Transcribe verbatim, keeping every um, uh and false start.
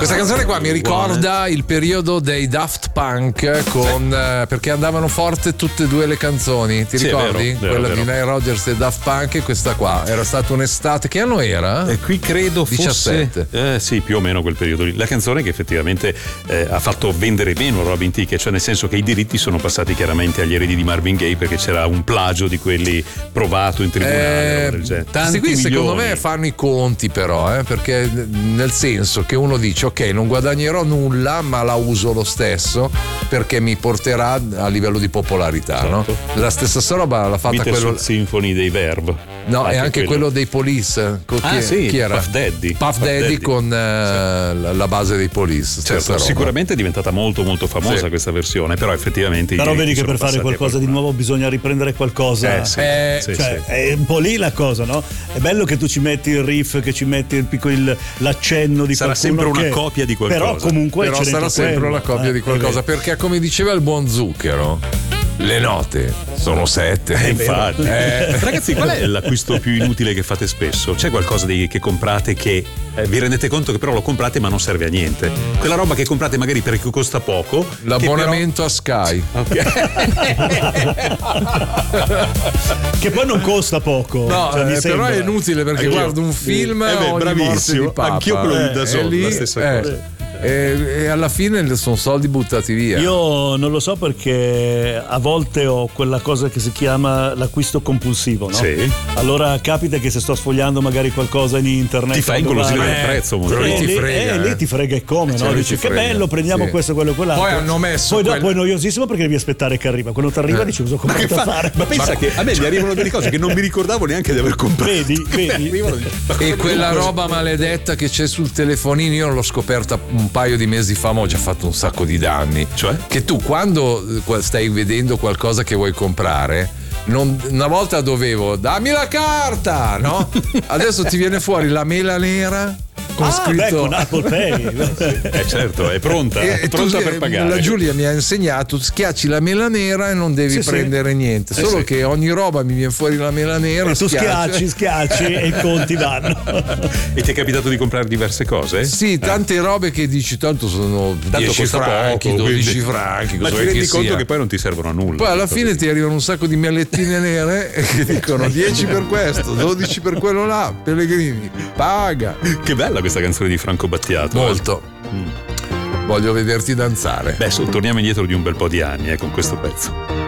Questa canzone qua mi ricorda il periodo dei Daft Punk con eh, perché andavano forte tutte e due le canzoni, ti Sì, ricordi? è vero, vero, Quella vero. di Nile Rodgers e Daft Punk e questa qua. Era stata un'estate, che anno era? E qui credo fosse diciassette. Eh, sì, più o meno quel periodo lì. La canzone che effettivamente eh, ha fatto vendere meno Robin Thicke, cioè nel senso che i diritti sono passati chiaramente agli eredi di Marvin Gaye perché c'era un plagio di quelli provato in tribunale, Eh, del genere. questi Tanti qui secondo milioni. me fanno i conti però, eh, perché nel senso che uno dice ok, non guadagnerò nulla ma la uso lo stesso perché mi porterà a livello di popolarità, Certo. no? La stessa roba l'ha fatta Bittersweet quello Symphony dei Verve. no, e anche quello. dei Police. Con Ah, chi, sì, chi era? Puff Daddy. Puff Daddy, Daddy. con eh, la, la base dei Police. stessa Certo, roba. sicuramente è diventata molto molto famosa Sì. questa versione, però effettivamente i Però diritti vedi che sono per fare passati a qualcosa di qualcun nuovo bisogna riprendere qualcosa. Eh, sì, Eh, sì, Cioè, sì. è un po' lì la cosa, no? È bello che tu ci metti il riff, che ci metti il piccolo, il- l'accenno di Sarà qualcuno sempre una che- copia di qualcosa. Però comunque Però c'è sarà dentro sempre quello. una copia Eh, di qualcosa, è vero. perché come diceva il buon Zucchero, le note sono sette. Eh, infatti. Eh. Ragazzi, qual è l'acquisto più inutile che fate spesso? C'è qualcosa di, che comprate che eh, vi rendete conto che però lo comprate ma non serve a niente? Quella roba che comprate magari perché costa poco. L'abbonamento a Sky. Che poi non costa poco. No, cioè, mi eh, però sembra. è inutile perché Anch'io. guardo un film Eh beh, ogni morte bravissimo. di papa. Anch'io quello di Da Eh, Zone, e lì, la stessa eh, cosa. E, e alla fine sono soldi buttati via. Io non lo so perché a volte ho quella cosa che si chiama l'acquisto compulsivo, no? Sì. Allora capita che se sto sfogliando magari qualcosa in internet Ti fa ingolosire guarda, del prezzo, molto. però lì eh, ti lì, frega, eh, lì eh. ti frega e come, Cioè, no? lì Dici ti che frega. bello, prendiamo Sì. questo, quello, quell'altro. Poi hanno messo Poi dopo quel- è noiosissimo perché devi aspettare che arriva. Quando ti arriva Eh. dici cosa ho Ma, che comprato a fa- fare? ma pensa che a me mi arrivano delle cose che non mi ricordavo neanche di aver comprato. Vedi, vedi. Arrivano di- ma cosa E mi quella compro? roba maledetta che c'è sul telefonino, io l'ho scoperta un paio di mesi fa, ma ho già fatto un sacco di danni. Cioè? Che tu quando eh, stai vedendo qualcosa che vuoi comprare, non- una volta dovevo dammi la carta, no? Adesso ti viene fuori la mela nera con Ah, scritto beh, con Apple Pay. Eh certo, è pronta, E- è e tu- pronta per pagare. La Giulia mi ha insegnato, schiacci la mela nera e non devi Sì, sì. prendere niente. Eh, Solo sì. che ogni roba mi viene fuori la mela nera. E tu schiacci. schiacci, schiacci e i conti vanno. E ti è capitato di comprare diverse cose? Sì, tante robe che dici tanto sono Tanto dieci costa franchi, poco, dodici quindi- franchi, Ma cosa ti vuoi rendi che conto sia. che poi non ti servono a nulla. Poi alla fine ti arrivano un sacco di mellettine nere che dicono dieci per questo, dodici per quello là, Pellegrini, paga. Che bella questa canzone di Franco Battiato. Molto. Voglio vederti danzare. Beh, su, torniamo indietro di un bel po' di anni eh, con questo pezzo.